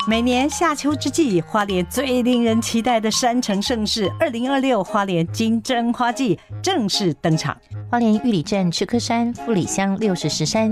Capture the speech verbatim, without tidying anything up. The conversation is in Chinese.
每年夏秋之际，花莲最令人期待的山城盛事二零二六花莲金针花季正式登场。 花莲玉里镇赤科山、富里乡六十石山